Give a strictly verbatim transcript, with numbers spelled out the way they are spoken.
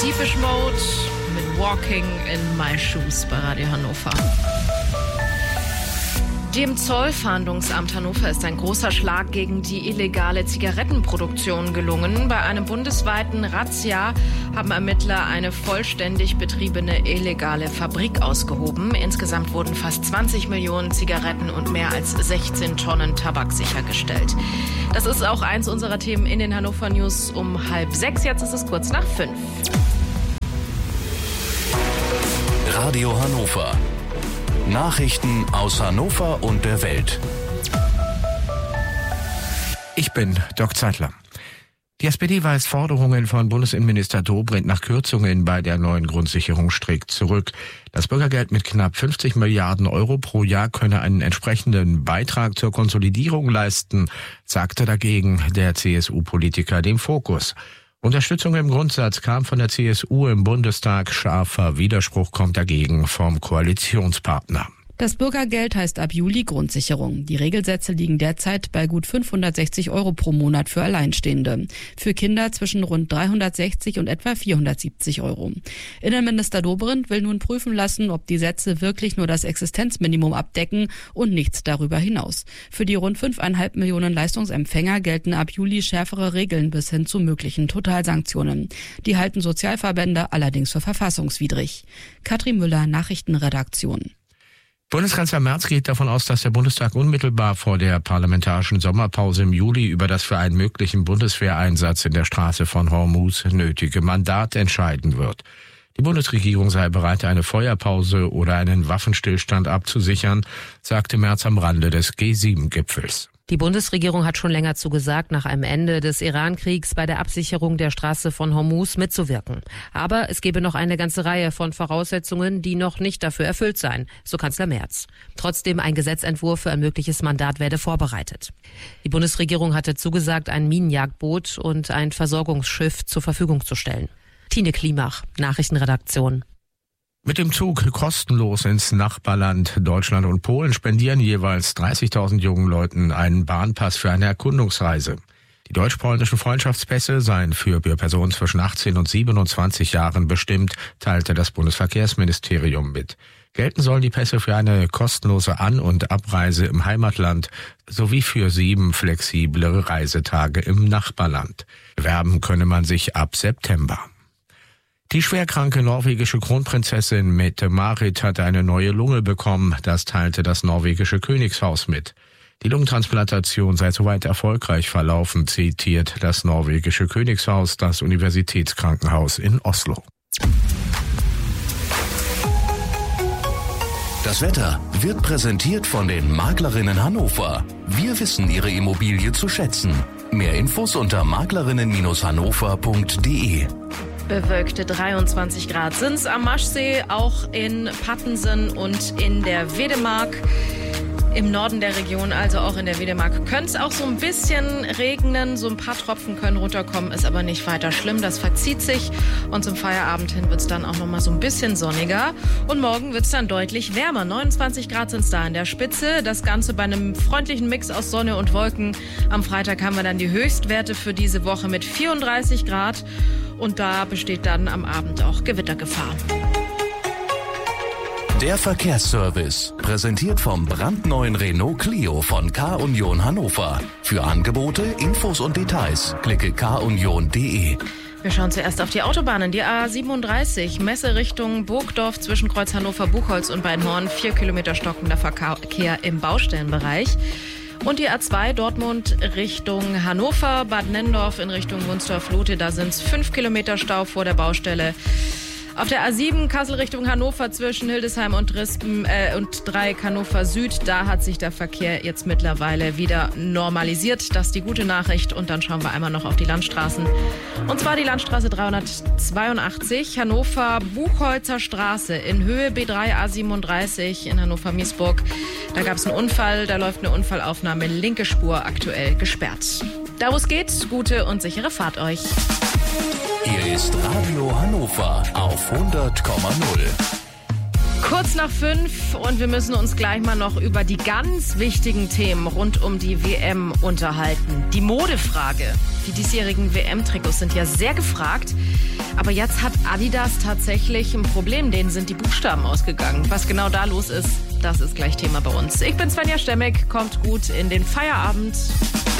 Depeche Mode mit Walking in My Shoes bei Radio Hannover. Dem Zollfahndungsamt Hannover ist ein großer Schlag gegen die illegale Zigarettenproduktion gelungen. Bei einem bundesweiten Razzia haben Ermittler eine vollständig betriebene illegale Fabrik ausgehoben. Insgesamt wurden fast zwanzig Millionen Zigaretten und mehr als sechzehn Tonnen Tabak sichergestellt. Das ist auch eins unserer Themen in den Hannover News um halb sechs. Jetzt ist es kurz nach fünf. Radio Hannover. Nachrichten aus Hannover und der Welt. Ich bin Dirk Zeitler. Die S P D weist Forderungen von Bundesinnenminister Dobrindt nach Kürzungen bei der neuen Grundsicherung strikt zurück. Das Bürgergeld mit knapp fünfzig Milliarden Euro pro Jahr könne einen entsprechenden Beitrag zur Konsolidierung leisten, sagte dagegen der C S U-Politiker dem Fokus. Unterstützung im Grundsatz kam von der C S U im Bundestag, scharfer Widerspruch kommt dagegen vom Koalitionspartner. Das Bürgergeld heißt ab Juli Grundsicherung. Die Regelsätze liegen derzeit bei gut fünfhundertsechzig Euro pro Monat für Alleinstehende. Für Kinder zwischen rund dreihundertsechzig und etwa vierhundertsiebzig Euro. Innenminister Dobrindt will nun prüfen lassen, ob die Sätze wirklich nur das Existenzminimum abdecken und nichts darüber hinaus. Für die rund fünfeinhalb Millionen Leistungsempfänger gelten ab Juli schärfere Regeln bis hin zu möglichen Totalsanktionen. Die halten Sozialverbände allerdings für verfassungswidrig. Katrin Müller, Nachrichtenredaktion. Bundeskanzler Merz geht davon aus, dass der Bundestag unmittelbar vor der parlamentarischen Sommerpause im Juli über das für einen möglichen Bundeswehreinsatz in der Straße von Hormuz nötige Mandat entscheiden wird. Die Bundesregierung sei bereit, eine Feuerpause oder einen Waffenstillstand abzusichern, sagte Merz am Rande des G sieben Gipfels. Die Bundesregierung hat schon länger zugesagt, nach einem Ende des Iran-Kriegs bei der Absicherung der Straße von Hormuz mitzuwirken. Aber es gebe noch eine ganze Reihe von Voraussetzungen, die noch nicht dafür erfüllt seien, so Kanzler Merz. Trotzdem ein Gesetzentwurf für ein mögliches Mandat werde vorbereitet. Die Bundesregierung hatte zugesagt, ein Minenjagdboot und ein Versorgungsschiff zur Verfügung zu stellen. Tine Klimach, Nachrichtenredaktion. Mit dem Zug kostenlos ins Nachbarland Deutschland und Polen spendieren jeweils dreißigtausend jungen Leuten einen Bahnpass für eine Erkundungsreise. Die deutsch-polnischen Freundschaftspässe seien für Personen zwischen achtzehn und siebenundzwanzig Jahren bestimmt, teilte das Bundesverkehrsministerium mit. Gelten sollen die Pässe für eine kostenlose An- und Abreise im Heimatland sowie für sieben flexiblere Reisetage im Nachbarland. Bewerben könne man sich ab September. Die schwerkranke norwegische Kronprinzessin Mette-Marit hatte eine neue Lunge bekommen, das teilte das norwegische Königshaus mit. Die Lungentransplantation sei soweit erfolgreich verlaufen, zitiert das norwegische Königshaus das Universitätskrankenhaus in Oslo. Das Wetter wird präsentiert von den Maklerinnen Hannover. Wir wissen Ihre Immobilie zu schätzen. Mehr Infos unter maklerinnen hannover punkt de. Bewölkte dreiundzwanzig Grad sind's am Maschsee, auch in Pattensen und in der Wedemark. Im Norden der Region, also auch in der Wedemark, könnte es auch so ein bisschen regnen. So ein paar Tropfen können runterkommen, ist aber nicht weiter schlimm. Das verzieht sich und zum Feierabend hin wird es dann auch noch mal so ein bisschen sonniger. Und morgen wird es dann deutlich wärmer. neunundzwanzig Grad sind es da an der Spitze. Das Ganze bei einem freundlichen Mix aus Sonne und Wolken. Am Freitag haben wir dann die Höchstwerte für diese Woche mit vierunddreißig Grad. Und da besteht dann am Abend auch Gewittergefahr. Der Verkehrsservice, präsentiert vom brandneuen Renault Clio von K-Union Hannover. Für Angebote, Infos und Details klicke k union punkt de. Wir schauen zuerst auf die Autobahnen. Die A siebenunddreißig, Messe Richtung Burgdorf zwischen Kreuz Hannover-Buchholz und Beinhorn. Vier Kilometer stockender Verkehr im Baustellenbereich. Und die A zwei Dortmund Richtung Hannover, Bad Nenndorf in Richtung Wunstorf-Lote. Da sind es fünf Kilometer Stau vor der Baustelle. Auf der A sieben Kassel Richtung Hannover zwischen Hildesheim und Rispen äh, und Dreieck Hannover Süd, da hat sich der Verkehr jetzt mittlerweile wieder normalisiert. Das ist die gute Nachricht. Und dann schauen wir einmal noch auf die Landstraßen. Und zwar die Landstraße dreihundertzweiundachtzig, Hannover-Buchholzer Straße in Höhe B drei A siebenunddreißig in Hannover-Miesburg. Da gab es einen Unfall, da läuft eine Unfallaufnahme, linke Spur aktuell gesperrt. Da wo es geht, gute und sichere Fahrt euch. Hier ist Radio Hannover auf hundert Komma null. Kurz nach fünf und wir müssen uns gleich mal noch über die ganz wichtigen Themen rund um die W M unterhalten. Die Modefrage. Die diesjährigen W M-Trikots sind ja sehr gefragt. Aber jetzt hat Adidas tatsächlich ein Problem. Denen sind die Buchstaben ausgegangen. Was genau da los ist, das ist gleich Thema bei uns. Ich bin Svenja Stemmick. Kommt gut in den Feierabend.